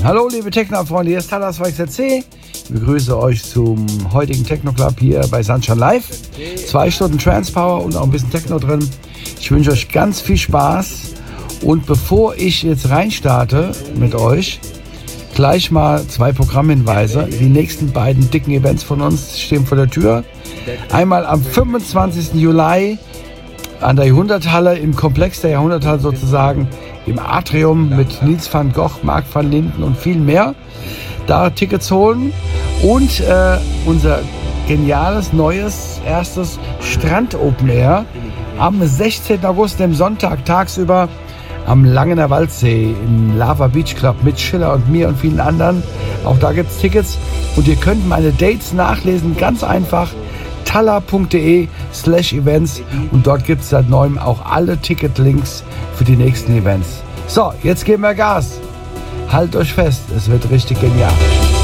Hallo liebe Techno-Freunde, hier ist Talas VXC. Ich begrüße euch zum heutigen Techno-Club hier bei Sunshine Live. 2 Stunden Trance-Power und auch ein bisschen Techno drin. Ich wünsche euch ganz viel Spaß. Und bevor ich jetzt reinstarte mit euch, gleich mal 2 Programmhinweise. Die nächsten beiden dicken Events von uns stehen vor der Tür. Einmal am 25. Juli an der Jahrhunderthalle, im Komplex der Jahrhunderthalle sozusagen, im Atrium mit Nils van Gogh, Mark van Linden und viel mehr. Da Tickets holen und unser geniales, neues, erstes Strand-Open Air am 16. August, dem Sonntag, tagsüber am Langener Waldsee im Lava Beach Club mit Schiller und mir und vielen anderen. Auch da gibt es Tickets und ihr könnt meine Dates nachlesen, ganz einfach. talla.de/events und dort gibt es seit neuem auch alle Ticketlinks für die nächsten Events. So, jetzt geben wir Gas. Haltet euch fest, es wird richtig genial.